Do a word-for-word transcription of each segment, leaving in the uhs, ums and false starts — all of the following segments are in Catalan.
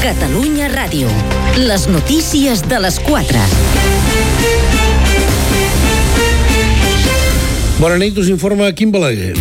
Catalunya Ràdio. Les notícies de les quatre. Bona nit, us informa Quim Balaguer.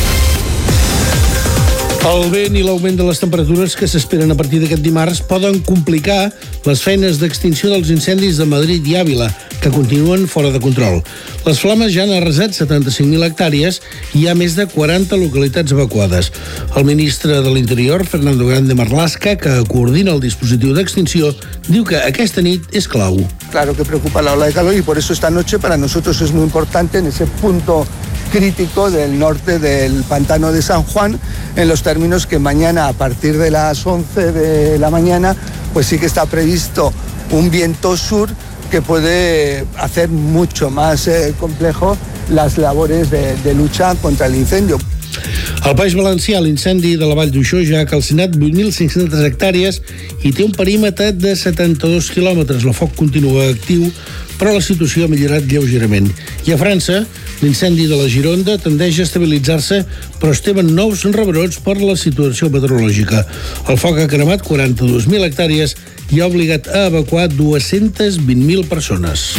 El vent i l'augment de les temperatures que s'esperen a partir d'aquest dimarts poden complicar les feines d'extinció dels incendis de Madrid i Àvila, que continuen fora de control. Les flames ja han arrasat setanta-cinc mil hectàrees i hi ha més de quaranta localitats evacuades. El ministre de l'Interior, Fernando Grande Marlaska, que coordina el dispositiu d'extinció, diu que aquesta nit és clau. Claro que preocupa la ola de calor y por eso esta noche para nosotros es muy importante en ese punto crítico del norte del pantano de San Juan, en los términos que mañana a partir de las once de la mañana pues sí que está previsto un viento sur que puede hacer mucho más eh, complejo las labores de, de lucha contra el incendio. Al País Valencià, l'incendi de la Vall d'Uixó ja ha calcinat vuit mil cinc-centes hectàrees i té un perímetre de setanta-dos quilòmetres. El foc continua actiu, però la situació ha millorat lleugerament. I a França, l'incendi de la Gironda tendeix a estabilitzar-se, però es temen nous rebrots per la situació meteorològica. El foc ha cremat quaranta-dues mil hectàrees i ha obligat a evacuar dues-centes vint mil persones.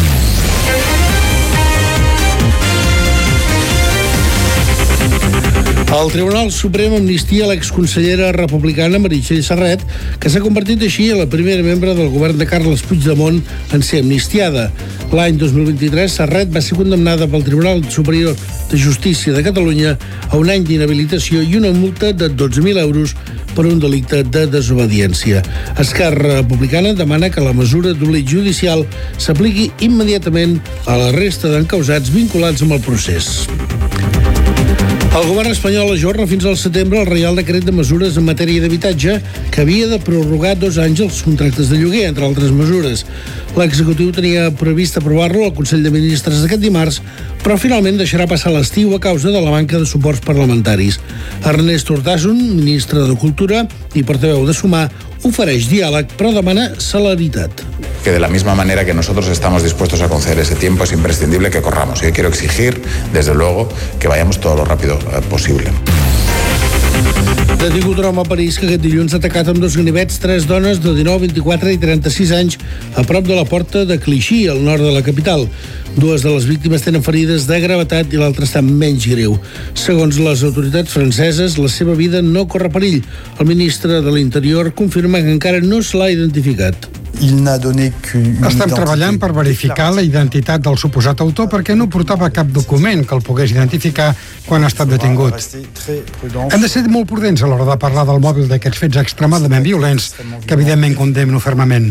El Tribunal Suprem amnistia l'exconsellera republicana Meritxell Serret, que s'ha convertit així en la primera membre del govern de Carles Puigdemont en ser amnistiada. L'any dos mil vint-i-tres, Serret va ser condemnada pel Tribunal Superior de Justícia de Catalunya a un any d'inhabilitació i una multa de dotze mil euros per un delicte de desobediència. Esquerra Republicana demana que la mesura d'oblit judicial s'apliqui immediatament a la resta d'encausats vinculats amb el procés. El govern espanyol ajorna fins al setembre el Reial Decret de Mesures en matèria d'habitatge que havia de prorrogar dos anys els contractes de lloguer, entre altres mesures. L'executiu tenia previst aprovar-lo al Consell de Ministres d'aquest dimarts, però finalment deixarà passar l'estiu a causa de la manca de suports parlamentaris. Ernest Urtasun, ministre de Cultura i portaveu de Sumar, ofereix diàleg, però demana celeritat. Que de la misma manera que nosotros estamos dispuestos a conceder ese tiempo, es imprescindible que corramos. Yo quiero exigir, desde luego, que vayamos todo lo rápido eh, posible. Detingut un home a París que aquest dilluns ha atacat amb dos ganivets tres dones de dinou, vint-i-quatre i trenta-sis anys a prop de la porta de Clichy, al nord de la capital. Dues de les víctimes tenen ferides de gravetat i l'altra està menys greu. Segons les autoritats franceses, la seva vida no corre perill. El ministre de l'Interior confirma que encara no se l'ha identificat. Estem treballant per verificar la identitat del suposat autor perquè no portava cap document que el pogués identificar quan ha estat detingut. Hem de ser molt prudents a l'hora de parlar del mòbil d'aquests fets extremadament violents que evidentment condemno fermament.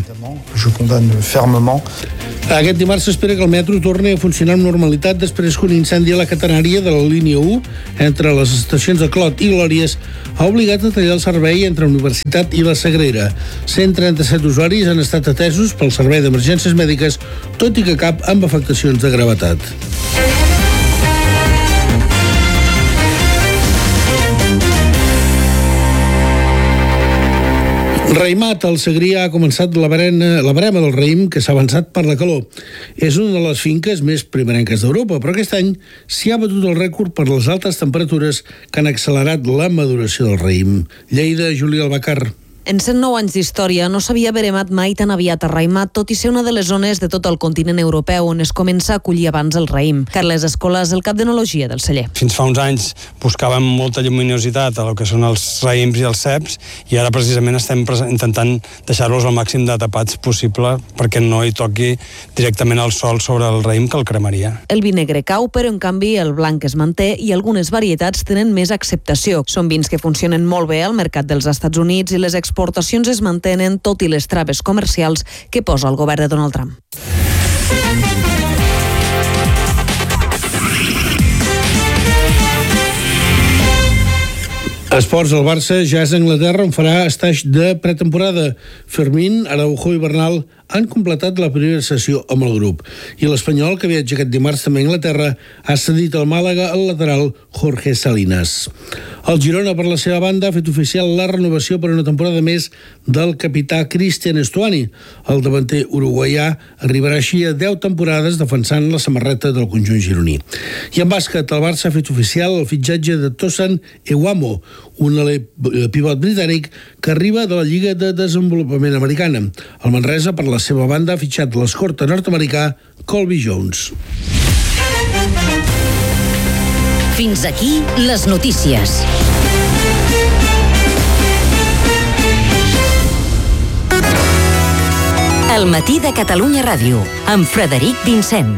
Aquest dimarts s'espera que el metro torni a funcionar amb normalitat després que un incendi a la catenària de la línia u entre les estacions de Clot i Glòries ha obligat a tallar el servei entre Universitat i la Sagrera. cent trenta-set usuaris han estat atesos pel Servei d'Emergències Mèdiques, tot i que cap amb afectacions de gravetat. Raïmat, al Segrià, ha començat la, barena, la barema del raïm que s'ha avançat per la calor. És una de les finques més primerenques d'Europa, però aquest any s'hi ha batut el rècord per les altes temperatures que han accelerat la maduració del raïm. Lleida, Júlia Albacar. En cent nou anys d'història no s'havia veremat mai tan aviat a Raïmat, tot i ser una de les zones de tot el continent europeu on es comença a collir abans el raïm. Carles Escola és el cap d'enologia del celler. Fins fa uns anys buscàvem molta lluminositat a lo que són els raïms i els ceps i ara precisament estem intentant deixar-los el màxim de tapats possible perquè no hi toqui directament el sol sobre el raïm que el cremaria. El vi negre cau, però en canvi el blanc es manté i algunes varietats tenen més acceptació. Són vins que funcionen molt bé al mercat dels Estats Units i les exportacions exportacions es mantenen tot i les traves comercials que posa el govern de Donald Trump. Esports, el Barça ja és a Anglaterra on farà estatge de pretemporada. Fermín, Araujo i Bernal han completat la primera sessió amb el grup. I l'Espanyol, que viatja aquest dimarts també a Anglaterra, ha cedit al Màlaga el lateral Jorge Salinas. El Girona, per la seva banda, ha fet oficial la renovació per una temporada més del capità Cristian Estuani. El davanter uruguaià arribarà així a deu temporades defensant la samarreta del conjunt gironí. I en bàsquet, el Barça ha fet oficial el fitxatge de Tosan Ewamo, un aler pivot britànic que arriba de la Lliga de Desenvolupament Americana. El Manresa, per la seva banda, ha fitxat l'escorta nord-americà Colby Jones. Fins aquí les notícies. El matí de Catalunya Ràdio, amb Frederic Vincent.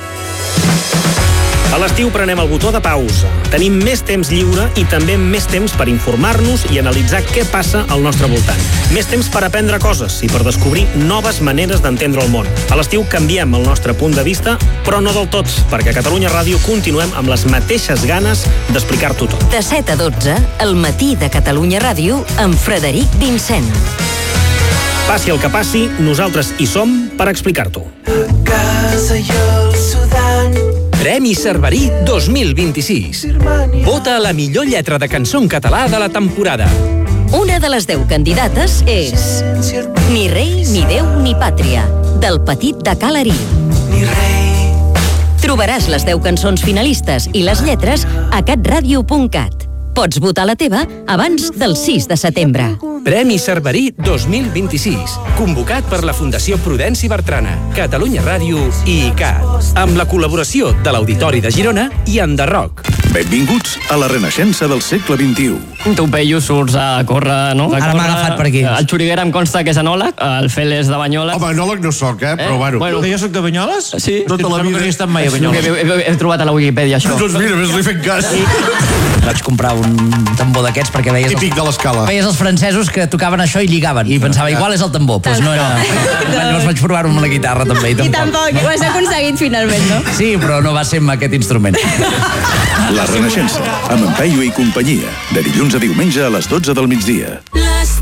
A l'estiu prenem el botó de pausa. Tenim més temps lliure i també més temps per informar-nos i analitzar què passa al nostre voltant. Més temps per aprendre coses i per descobrir noves maneres d'entendre el món. A l'estiu canviem el nostre punt de vista, però no del tot, perquè a Catalunya Ràdio continuem amb les mateixes ganes d'explicar-t'ho tot. De set a dotze, el matí de Catalunya Ràdio, amb Frederic Vincent. Passi el que passi, nosaltres hi som per explicar-t'ho. A casa i al Sudan. Premi Cerverí dos mil vint-i-sis. Vota a la millor lletra de cançó en català de la temporada. Una de les deu candidates és Ni rei, ni déu, ni pàtria, del Petit de Calarí. Ni rei. Trobaràs les deu cançons finalistes i les lletres a catradio punt cat. Pots votar la teva abans del sis de setembre. Premi Cerverí dos mil vint-i-sis, convocat per la Fundació Prudenci Bertrana, Catalunya Ràdio i I C A T, amb la col·laboració de l'Auditori de Girona i Enderroc. Benvinguts a la renaixença del segle vint-i-u. Tu, Peyu, surts a córrer, no? Ara m'ha agafat per aquí. El Xuriguera em consta que és enòleg, el Fel és de Banyoles. Home, enòleg no soc, eh? Però bueno. bueno. Jo soc de Banyoles? Sí. Tota la vida. No he estat mai a Banyoles. He, he, he trobat a la Wikipedia, això. Doncs mira, ves-li fent cas. Vaig comprar un tambor d'aquests perquè veies... Típic de l'escala. Veies els francesos que tocaven això i lligaven. I pensava, igual és el tambor. Doncs no era... Llavors vaig provar-ho amb la guitarra també. I tampoc. Ho has aconseguit finalment, no? Sí, però no va ser amb aquest instrument. La renaixença, amb en Peyu i companyia, de dilluns a diumenge a les dotze del migdia. Les